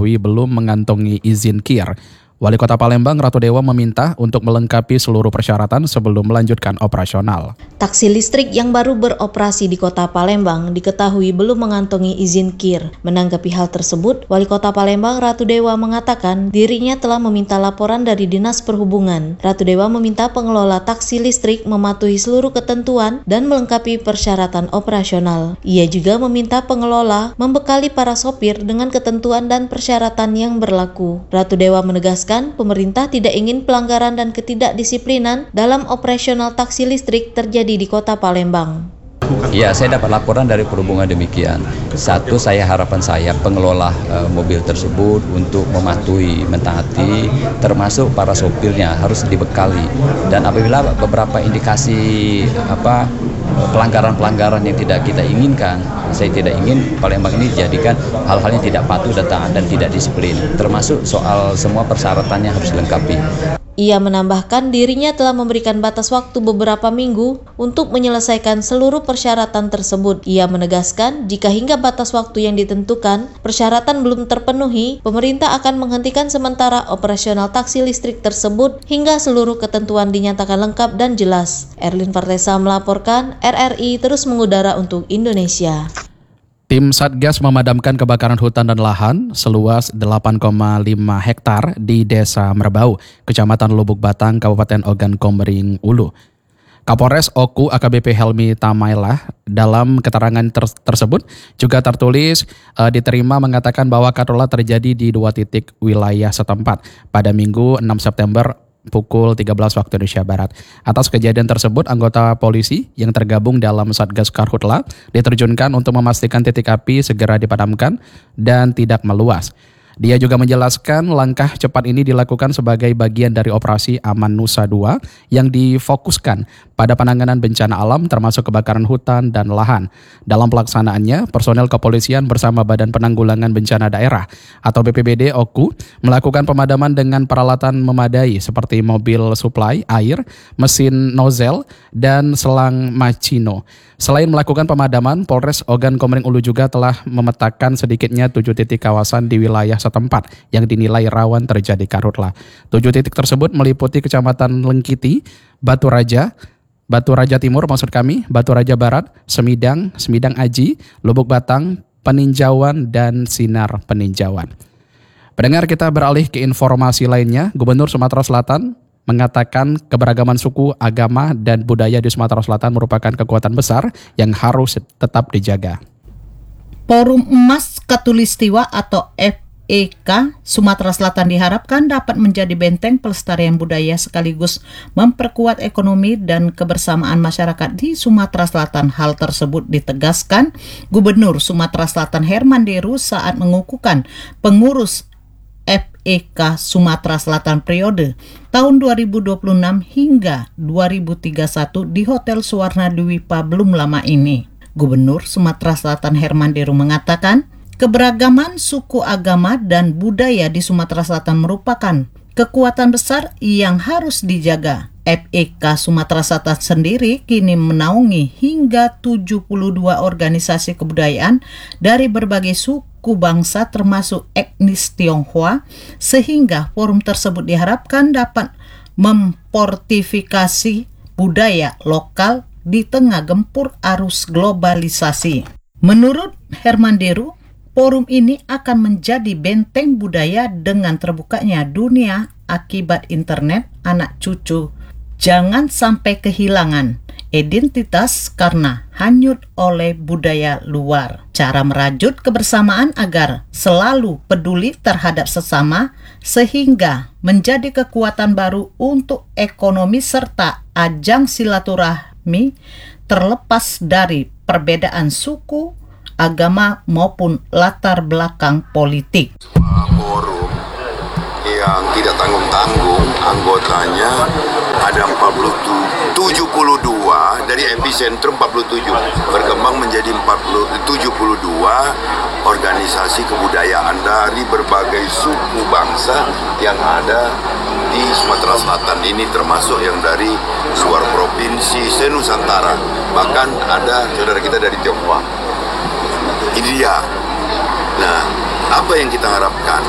belum mengantongi izin KIR. Wali Kota Palembang Ratu Dewa meminta untuk melengkapi seluruh persyaratan sebelum melanjutkan operasional. Taksi listrik yang baru beroperasi di Kota Palembang diketahui belum mengantongi izin KIR. Menanggapi hal tersebut, Wali Kota Palembang Ratu Dewa mengatakan dirinya telah meminta laporan dari Dinas Perhubungan. Ratu Dewa meminta pengelola taksi listrik mematuhi seluruh ketentuan dan melengkapi persyaratan operasional. Ia juga meminta pengelola membekali para sopir dengan ketentuan dan persyaratan yang berlaku. Ratu Dewa menegaskan pemerintah tidak ingin pelanggaran dan ketidakdisiplinan dalam operasional taksi listrik terjadi di Kota Palembang. Ya, saya dapat laporan dari perhubungan demikian. Satu, harapan saya pengelola mobil tersebut untuk mematuhi, mentaati, termasuk para sopirnya harus dibekali. Dan apabila beberapa indikasi pelanggaran-pelanggaran yang tidak kita inginkan, saya tidak ingin Palembang ini dijadikan hal-hal yang tidak patuh dan taat dan tidak disiplin. Termasuk soal semua persyaratannya harus dilengkapi. Ia menambahkan dirinya telah memberikan batas waktu beberapa minggu untuk menyelesaikan seluruh persyaratan tersebut. Ia menegaskan jika hingga batas waktu yang ditentukan persyaratan belum terpenuhi, pemerintah akan menghentikan sementara operasional taksi listrik tersebut hingga seluruh ketentuan dinyatakan lengkap dan jelas. Erlin Fartesa melaporkan, RRI terus mengudara untuk Indonesia. Tim Satgas memadamkan kebakaran hutan dan lahan seluas 8,5 hektar di Desa Merbau, Kecamatan Lubuk Batang, Kabupaten Ogan Komering Ulu. Kapolres Oku AKBP Helmi Tamailah dalam keterangan tersebut juga tertulis diterima mengatakan bahwa katalah terjadi di 2 titik wilayah setempat pada Minggu 6 September pukul 13 waktu Indonesia Barat. Atas kejadian tersebut, anggota polisi yang tergabung dalam Satgas Karhutla diterjunkan untuk memastikan titik api segera dipadamkan dan tidak meluas. Dia juga menjelaskan langkah cepat ini dilakukan sebagai bagian dari operasi Aman Nusa 2 yang difokuskan pada penanganan bencana alam termasuk kebakaran hutan dan lahan. Dalam pelaksanaannya, personel kepolisian bersama Badan Penanggulangan Bencana Daerah atau BPBD Oku melakukan pemadaman dengan peralatan memadai seperti mobil suplai air, mesin nozzle, dan selang Machino. Selain melakukan pemadaman, Polres Ogan Komering Ulu juga telah memetakan sedikitnya 7 titik kawasan di wilayah setempat yang dinilai rawan terjadi karhutla. 7 titik tersebut meliputi Kecamatan Lengkiti, Batu Raja Timur Batu Raja Barat, Semidang Aji, Lubuk Batang, Peninjauan, dan Sinar Peninjauan. Pendengar, kita beralih ke informasi lainnya. Gubernur Sumatera Selatan mengatakan keberagaman suku, agama, dan budaya di Sumatera Selatan merupakan kekuatan besar yang harus tetap dijaga. Forum Emas Katulistiwa atau FEK Sumatera Selatan diharapkan dapat menjadi benteng pelestarian budaya sekaligus memperkuat ekonomi dan kebersamaan masyarakat di Sumatera Selatan. Hal tersebut ditegaskan Gubernur Sumatera Selatan Herman Deru saat mengukuhkan pengurus FEK Sumatera Selatan periode tahun 2026 hingga 2031 di Hotel Suwarna Dwipa belum lama ini. Gubernur Sumatera Selatan Herman Deru mengatakan, keberagaman suku, agama, dan budaya di Sumatera Selatan merupakan kekuatan besar yang harus dijaga. FEK Sumatera Selatan sendiri kini menaungi hingga 72 organisasi kebudayaan dari berbagai suku bangsa termasuk etnis Tionghoa, sehingga forum tersebut diharapkan dapat memfortifikasi budaya lokal di tengah gempur arus globalisasi. Menurut Herman Deru, forum ini akan menjadi benteng budaya dengan terbukanya dunia akibat internet. Anak cucu jangan sampai kehilangan identitas karena hanyut oleh budaya luar. Cara merajut kebersamaan agar selalu peduli terhadap sesama sehingga menjadi kekuatan baru untuk ekonomi serta ajang silaturahmi terlepas dari perbedaan suku, agama maupun latar belakang politik. Forum yang tidak tanggung-tanggung, anggotanya ada 72 dari epicentrum 47 berkembang menjadi 72 organisasi kebudayaan dari berbagai suku bangsa yang ada di Sumatera Selatan ini, termasuk yang dari luar provinsi se-Nusantara, bahkan ada saudara kita dari Tionghoa. Ini dia. Nah, apa yang kita harapkan?